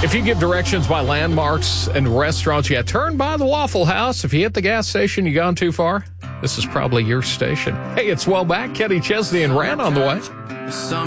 If you give directions by landmarks and restaurants, yeah, turn by the Waffle House. If you hit the gas station, you gone too far, this is probably your station. Hey, it's Well Back. Kenny Chesney and Rand on the way.